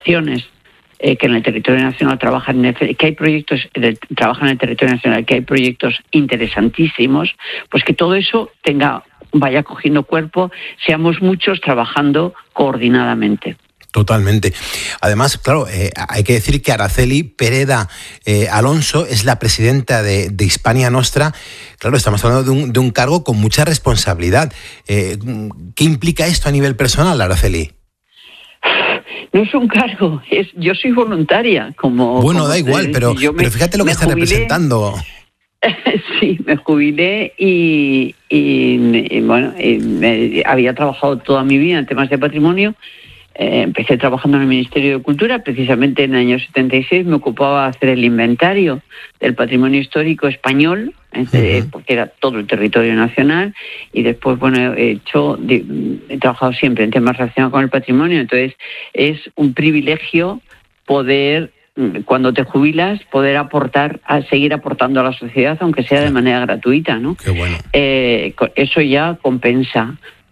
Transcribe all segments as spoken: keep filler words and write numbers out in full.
asociaciones eh, que en el territorio nacional trabajan, en el, que hay proyectos, de, trabajan en el territorio nacional, que hay proyectos interesantísimos, pues que todo eso tenga, vaya cogiendo cuerpo, seamos muchos trabajando coordinadamente. Totalmente. Además, claro, eh, hay que decir que Araceli Pereda eh, Alonso es la presidenta de, de Hispania Nostra. Claro, estamos hablando de un, de un cargo con mucha responsabilidad. Eh, ¿Qué implica esto a nivel personal, Araceli? No es un cargo, es yo soy voluntaria. Como Bueno, como da igual, pero, me, pero fíjate lo que está jubilé, representando. Sí, me jubilé y, y, y bueno, y me, había trabajado toda mi vida en temas de patrimonio. Eh, empecé trabajando en el Ministerio de Cultura, precisamente en el año setenta y seis me ocupaba de hacer el inventario del patrimonio histórico español, eh, uh-huh. porque era todo el territorio nacional, y después, bueno, he hecho, de, he trabajado siempre en temas relacionados con el patrimonio, entonces es un privilegio poder, cuando te jubilas, poder aportar, a seguir aportando a la sociedad, aunque sea de manera gratuita, ¿no? Qué bueno. Eh, eso ya compensa.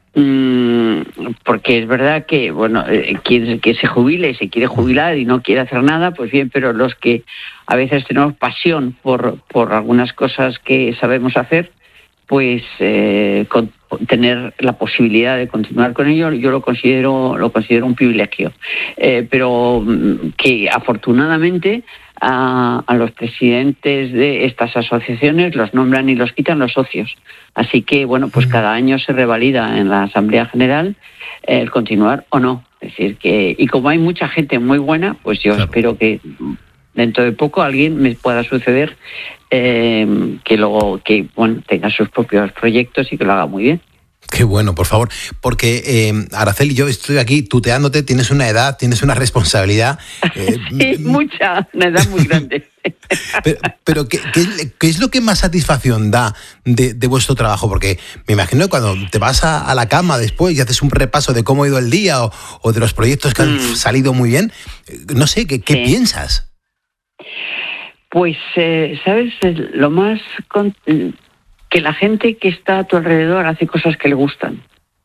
Porque es verdad que, bueno, quien que se jubile y se quiere jubilar y no quiere hacer nada, pues bien, pero los que a veces tenemos pasión por, por algunas cosas que sabemos hacer, pues eh, con, tener la posibilidad de continuar con ello, yo lo considero lo considero un privilegio. Eh, pero que afortunadamente a, a los presidentes de estas asociaciones los nombran y los quitan los socios. Así que, bueno, pues cada año se revalida en la Asamblea General eh, el continuar o no. Es decir, que y como hay mucha gente muy buena, pues yo claro. espero que dentro de poco alguien me pueda suceder eh, que luego que bueno tenga sus propios proyectos y que lo haga muy bien. Qué bueno, por favor, porque eh, Araceli, yo estoy aquí tuteándote, tienes una edad, tienes una responsabilidad. Eh, sí, mucha, una edad muy grande. Pero, pero ¿qué, qué, ¿qué es lo que más satisfacción da de, de vuestro trabajo? Porque me imagino que cuando te vas a, a la cama después y haces un repaso de cómo ha ido el día o, o de los proyectos que han mm. salido muy bien, no sé, ¿qué, qué sí. piensas? Pues, eh, ¿sabes? Lo más... Con... que la gente que está a tu alrededor hace cosas que le gustan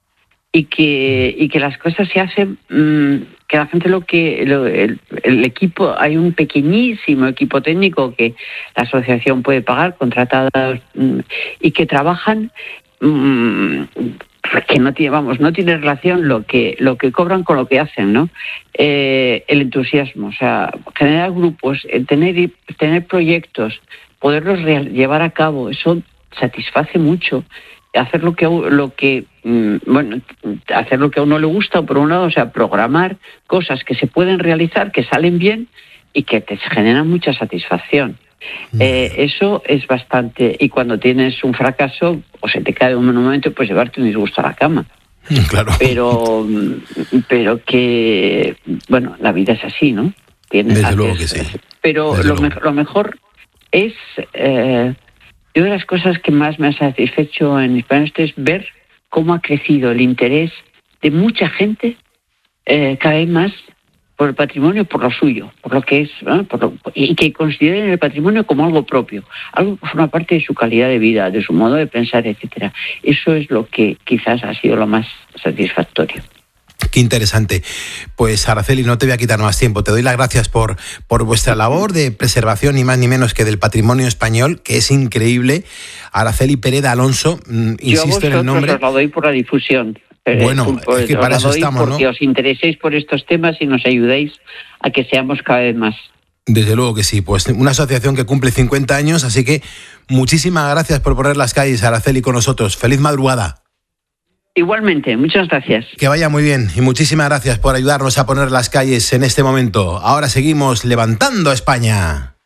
y que y que las cosas se hacen mmm, que la gente lo que lo, el, el equipo hay un pequeñísimo equipo técnico que la asociación puede pagar contratadas mmm, y que trabajan mmm, que no tiene vamos no tiene relación lo que lo que cobran con lo que hacen, ¿no? Eh, el entusiasmo, o sea, generar grupos, tener tener proyectos, poderlos real, llevar a cabo, eso satisface mucho. Hacer lo que lo que bueno hacer lo que a uno le gusta por un lado, o sea, programar cosas que se pueden realizar, que salen bien y que te generan mucha satisfacción. Mm. Eh, eso es bastante. Y cuando tienes un fracaso o se te cae un momento, pues llevarte un disgusto a la cama. Claro. Pero pero que bueno, la vida es así, ¿no? Tienes Desde haces, luego que sí. Pero lo, me, lo mejor es eh, una de las cosas que más me ha satisfecho en Hispania Nostra es ver cómo ha crecido el interés de mucha gente eh, cada vez más por el patrimonio, por lo suyo, por lo que es, ¿no? por lo, y que consideren el patrimonio como algo propio, algo que forma parte de su calidad de vida, de su modo de pensar, etcétera. Eso es lo que quizás ha sido lo más satisfactorio. Qué interesante. Pues Araceli, no te voy a quitar más tiempo. Te doy las gracias por, por vuestra labor de preservación, ni más ni menos que del patrimonio español, que es increíble. Araceli Pereda Alonso, mmm, insisto en el nombre. Yo a vosotros os lo doy por la difusión. Bueno, por, es que para eso estamos, porque ¿no? os intereséis por estos temas y nos ayudéis a que seamos cada vez más. Desde luego que sí, pues una asociación que cumple cincuenta años, así que muchísimas gracias por poner las calles, Araceli, con nosotros. ¡Feliz madrugada! Igualmente, muchas gracias. Que vaya muy bien y muchísimas gracias por ayudarnos a poner las calles en este momento. Ahora seguimos levantando a España.